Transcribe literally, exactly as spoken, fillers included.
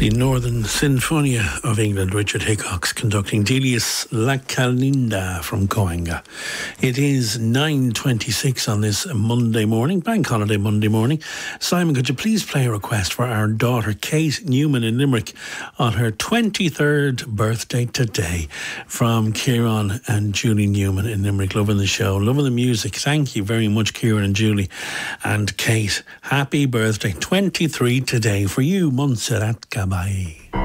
The Northern Sinfonia of England, Richard Hickox conducting Delius La Calinda from Coenga. It is nine twenty-six on this Monday morning, bank holiday Monday morning. Simon, could you please play a request for our daughter Kate Newman in Limerick on her twenty-third birthday today, from Kieran and Julie Newman in Limerick. Loving the show, loving the music. Thank you very much, Kieran and Julie. And Kate, happy birthday, twenty-three today for you, Montserrat Caballé.